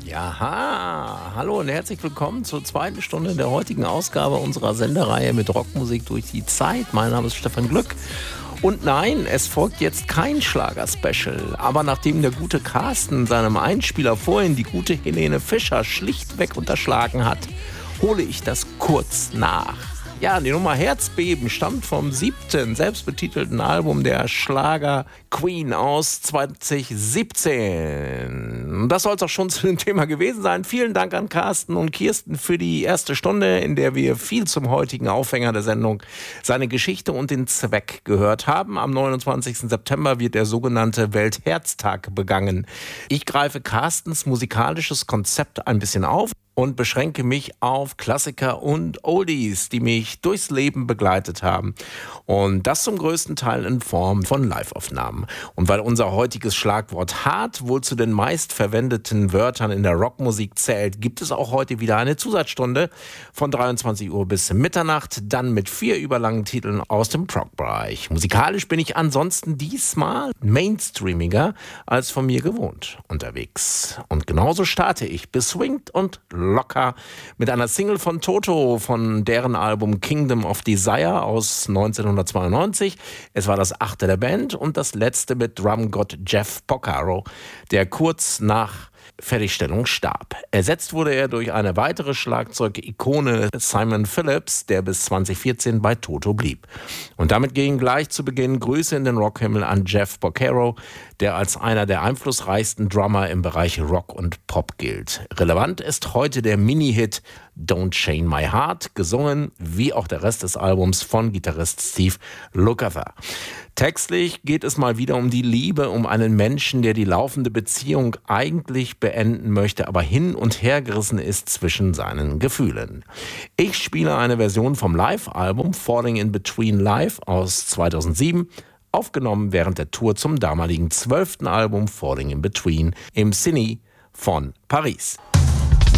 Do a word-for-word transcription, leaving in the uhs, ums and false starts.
Jaha, hallo und herzlich willkommen zur zweiten Stunde der heutigen Ausgabe unserer Sendereihe mit Rockmusik durch die Zeit. Mein Name ist Stefan Glück. Und nein, es folgt jetzt kein Schlager-Special. Aber nachdem der gute Carsten seinem Einspieler vorhin die gute Helene Fischer schlichtweg unterschlagen hat, hole ich das kurz nach. Ja, die Nummer Herzbeben stammt vom siebten selbstbetitelten Album der Schlager Queen aus zwanzig siebzehn. Das soll es auch schon zu dem Thema gewesen sein. Vielen Dank an Carsten und Kirsten für die erste Stunde, in der wir viel zum heutigen Aufhänger der Sendung, seine Geschichte und den Zweck gehört haben. Am neunundzwanzigsten September wird der sogenannte Weltherztag begangen. Ich greife Carstens musikalisches Konzept ein bisschen auf und beschränke mich auf Klassiker und Oldies, die mich durchs Leben begleitet haben. Und das zum größten Teil in Form von Live-Aufnahmen. Und weil unser heutiges Schlagwort hart wohl zu den meistverwendeten Wörtern in der Rockmusik zählt, gibt es auch heute wieder eine Zusatzstunde von dreiundzwanzig Uhr bis Mitternacht, dann mit vier überlangen Titeln aus dem Prog-Bereich. Musikalisch bin ich ansonsten diesmal mainstreamiger als von mir gewohnt unterwegs. Und genauso starte ich beswingt und locker mit einer Single von Toto von deren Album Kingdom of Desire aus neunzehnhundertzweiundneunzig. Es war das achte der Band und das letzte mit Drumgott Jeff Porcaro, der kurz nach Fertigstellung starb. Ersetzt wurde er durch eine weitere Schlagzeug-Ikone Simon Phillips, der bis zwanzig vierzehn bei Toto blieb. Und damit gehen gleich zu Beginn Grüße in den Rockhimmel an Jeff Porcaro, der als einer der einflussreichsten Drummer im Bereich Rock und Pop gilt. Relevant ist heute der Mini-Hit Don't Chain My Heart, gesungen, wie auch der Rest des Albums, von Gitarrist Steve Lukather. Textlich geht es mal wieder um die Liebe, um einen Menschen, der die laufende Beziehung eigentlich beenden möchte, aber hin und her gerissen ist zwischen seinen Gefühlen. Ich spiele eine Version vom Live-Album Falling in Between Live aus zweitausendsieben, aufgenommen während der Tour zum damaligen zwölften Album Falling in Between im Cine von Paris.